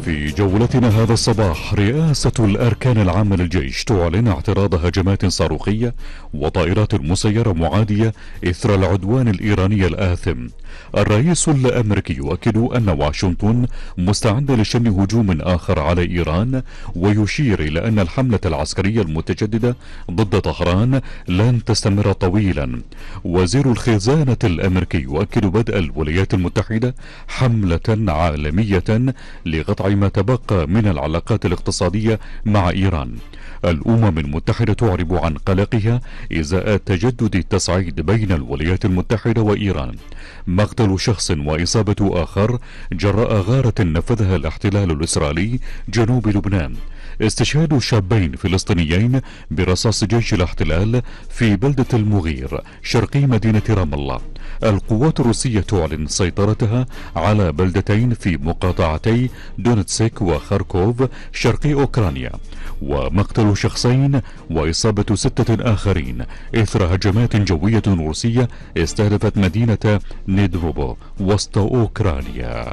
في جولتنا هذا الصباح، رئاسة الأركان العامة للجيش تعلن اعتراض هجمات صاروخية وطائرات مسيرة معادية إثر العدوان الإيراني الآثم. الرئيس الأمريكي يؤكد أن واشنطن مستعدة لشن هجوم آخر على إيران، ويشير إلى أن الحملة العسكرية المتجددة ضد طهران لن تستمر طويلا. وزير الخزانة الأمريكي يؤكد بدء الولايات المتحدة حملة عالمية لقطع ما تبقى من العلاقات الاقتصادية مع إيران. الأمم المتحدة تعرب عن قلقها إزاء تجدد التصعيد بين الولايات المتحدة وإيران. مقتل شخص وإصابة آخر جراء غارة نفذها الاحتلال الإسرائيلي جنوب لبنان. استشهاد شابين فلسطينيين برصاص جيش الاحتلال في بلدة المغير شرقي مدينة رام الله. القوات الروسية تعلن سيطرتها على بلدتين في مقاطعتي دونتسك وخاركوف شرقي أوكرانيا. ومقتل شخصين وإصابة 6 آخرين إثر هجمات جوية روسية استهدفت مدينة نيدروبو وسط أوكرانيا.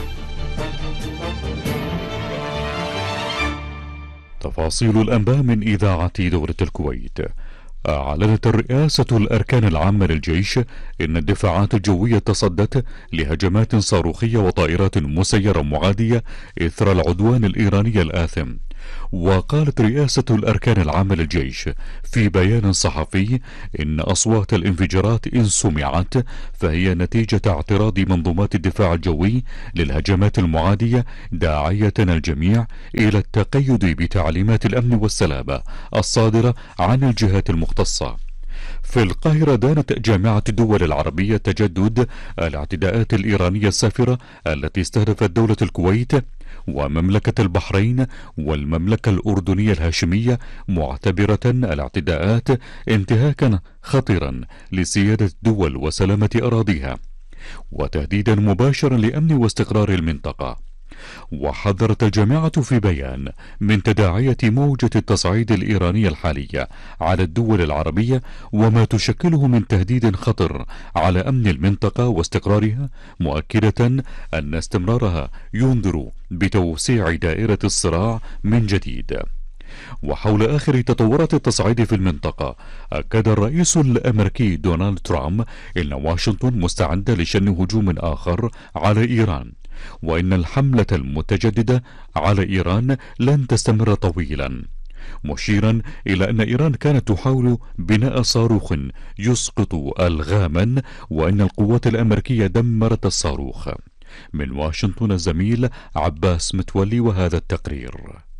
تفاصيل الأنباء من إذاعة دولة الكويت. أعلنت الرئاسة الأركان العامة للجيش إن الدفاعات الجوية تصدت لهجمات صاروخية وطائرات مسيرة معادية إثر العدوان الإيراني الآثم. وقالت رئاسة الأركان العامة للجيش في بيان صحفي إن أصوات الانفجارات إن سمعت فهي نتيجة اعتراض منظومات الدفاع الجوي للهجمات المعادية، داعية الجميع إلى التقيد بتعليمات الأمن والسلامة الصادرة عن الجهات المختصة. في القاهرة دانت جامعة الدول العربية تجدد الاعتداءات الإيرانية السافرة التي استهدفت دولة الكويت ومملكة البحرين والمملكة الأردنية الهاشمية، معتبرة الاعتداءات انتهاكا خطيرا لسيادة الدول وسلامة أراضيها وتهديدا مباشرا لأمن واستقرار المنطقة. وحذرت الجامعة في بيان من تداعية موجة التصعيد الإيرانية الحالية على الدول العربية وما تشكله من تهديد خطر على أمن المنطقة واستقرارها، مؤكدة أن استمرارها ينذر بتوسيع دائرة الصراع من جديد. وحول آخر تطورات التصعيد في المنطقة، أكد الرئيس الأمريكي دونالد ترامب إن واشنطن مستعدة لشن هجوم آخر على إيران، وإن الحملة المتجددة على إيران لن تستمر طويلا، مشيرا إلى أن إيران كانت تحاول بناء صاروخ يسقط ألغاما وأن القوات الأمريكية دمرت الصاروخ. من واشنطن الزميل عباس متولي وهذا التقرير.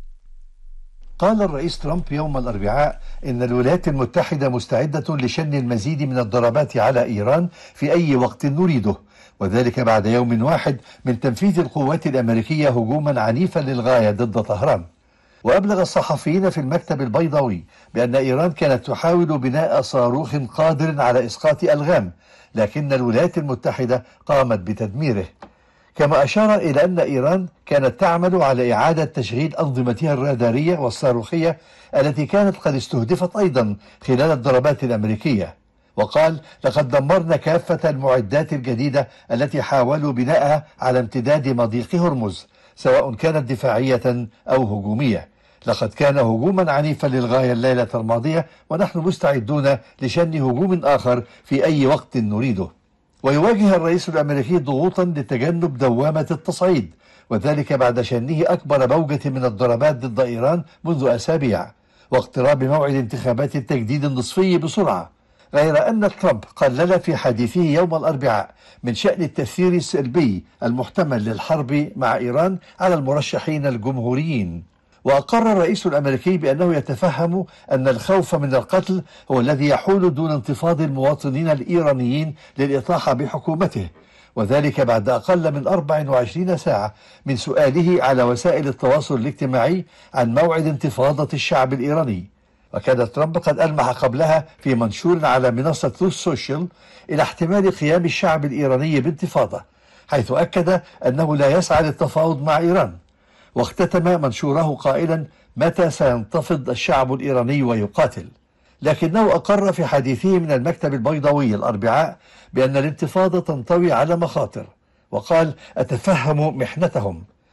قال الرئيس ترامب يوم الأربعاء إن الولايات المتحدة مستعدة لشن المزيد من الضربات على إيران في أي وقت نريده، وذلك بعد يوم واحد من تنفيذ القوات الأمريكية هجوما عنيفا للغاية ضد طهران. وأبلغ الصحفيين في المكتب البيضاوي بأن إيران كانت تحاول بناء صاروخ قادر على إسقاط ألغام، لكن الولايات المتحدة قامت بتدميره. كما أشار إلى أن إيران كانت تعمل على إعادة تشغيل أنظمتها الرادارية والصاروخية التي كانت قد استهدفت أيضا خلال الضربات الأمريكية. وقال: لقد دمرنا كافة المعدات الجديدة التي حاولوا بناءها على امتداد مضيق هرمز، سواء كانت دفاعية أو هجومية. لقد كان هجوما عنيفا للغاية الليلة الماضية، ونحن مستعدون لشن هجوم آخر في أي وقت نريده. ويواجه الرئيس الأمريكي ضغوطا لتجنب دوامة التصعيد، وذلك بعد شنه أكبر موجة من الضربات ضد إيران منذ أسابيع، واقتراب موعد انتخابات التجديد النصفي بسرعة. غير أن ترامب قلل في حديثه يوم الأربعاء من شأن التأثير السلبي المحتمل للحرب مع إيران على المرشحين الجمهوريين. وأقر الرئيس الأمريكي بأنه يتفهم أن الخوف من القتل هو الذي يحول دون انتفاض المواطنين الإيرانيين للإطاحة بحكومته، وذلك بعد أقل من 24 ساعة من سؤاله على وسائل التواصل الاجتماعي عن موعد انتفاضة الشعب الإيراني. وكان ترامب قد ألمح قبلها في منشور على منصة تروث سوشيال إلى احتمال قيام الشعب الإيراني بانتفاضة، حيث أكد أنه لا يسعى للتفاوض مع إيران. واختتم منشوره قائلا: متى سينتفض الشعب الإيراني ويقاتل؟ لكنه أقر في حديثه من المكتب البيضاوي الأربعاء بأن الانتفاضة تنطوي على مخاطر، وقال: أتفهم محنتهم،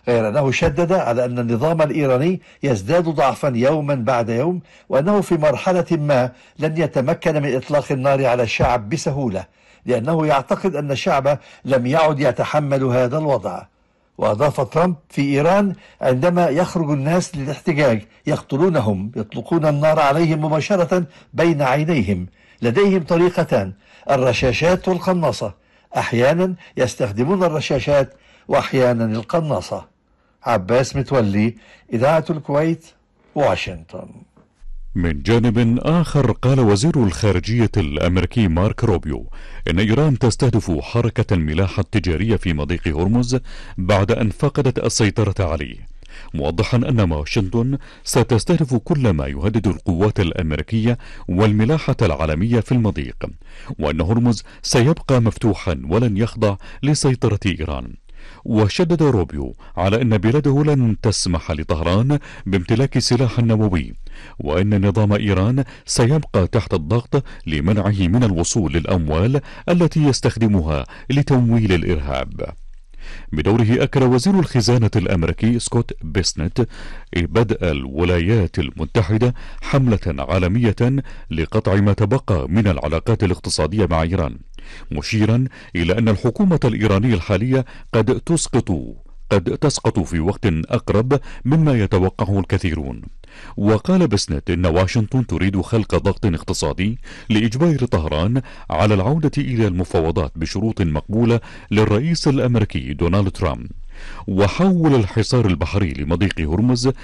غير أنه شدد على أن النظام الإيراني يزداد ضعفا يوما بعد يوم، وأنه في مرحلة ما لن يتمكن من إطلاق النار على الشعب بسهولة، لأنه يعتقد أن الشعب لم يعد يتحمل هذا الوضع. وأضاف ترامب: في إيران عندما يخرج الناس للاحتجاج يقتلونهم، يطلقون النار عليهم مباشرة بين عينيهم. لديهم طريقتان: الرشاشات والقناصة. أحيانا يستخدمون الرشاشات وأحيانا القناصة. عباس متولي، إذاعة الكويت، واشنطن. من جانب آخر، قال وزير الخارجية الأمريكي مارك روبيو إن إيران تستهدف حركة الملاحة التجارية في مضيق هرمز بعد أن فقدت السيطرة عليه، موضحا أن واشنطن ستستهدف كل ما يهدد القوات الأمريكية والملاحة العالمية في المضيق، وأن هرمز سيبقى مفتوحا ولن يخضع لسيطرة إيران. وشدد روبيو على أن بلاده لن تسمح لطهران بامتلاك سلاح نووي، وأن نظام إيران سيبقى تحت الضغط لمنعه من الوصول للأموال التي يستخدمها لتمويل الإرهاب. بدوره أكد وزير الخزانة الأمريكي سكوت بيسنت بدء الولايات المتحدة حملة عالمية لقطع ما تبقى من العلاقات الاقتصادية مع إيران، مشيرا إلى أن الحكومة الإيرانية الحالية قد تسقط في وقت أقرب مما يتوقعه الكثيرون. وقال بسنت إن واشنطن تريد خلق ضغط اقتصادي لإجبار طهران على العودة إلى المفاوضات بشروط مقبولة للرئيس الأمريكي دونالد ترامب، وحول الحصار البحري لمضيق هرمز